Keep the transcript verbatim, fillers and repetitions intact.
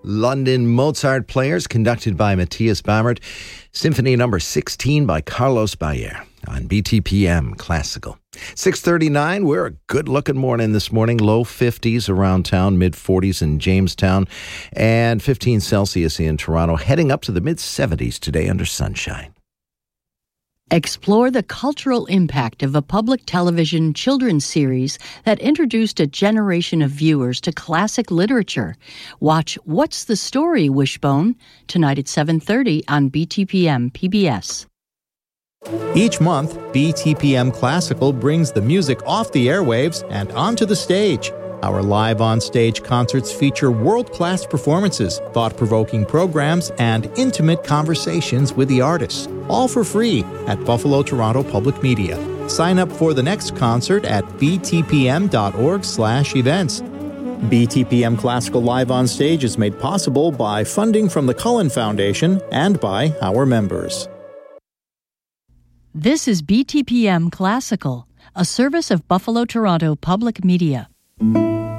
London Mozart Players, conducted by Matthias Bammert. Symphony number sixteen by Carlos Bayer on B T P M Classical. six thirty-nine, we're a good-looking morning this morning. Low fifties around town, mid-forties in Jamestown, and fifteen Celsius in Toronto, heading up to the mid-seventies today under sunshine. Explore the cultural impact of a public television children's series that introduced a generation of viewers to classic literature. Watch What's the Story, Wishbone, tonight at seven thirty on B T P M P B S. Each month, B T P M Classical brings the music off the airwaves and onto the stage. Our live on-stage concerts feature world-class performances, thought-provoking programs, and intimate conversations with the artists, all for free at Buffalo Toronto Public Media. Sign up for the next concert at b t p m dot org slash events. B T P M Classical Live on Stage is made possible by funding from the Cullen Foundation and by our members. This is B T P M Classical, a service of Buffalo Toronto Public Media.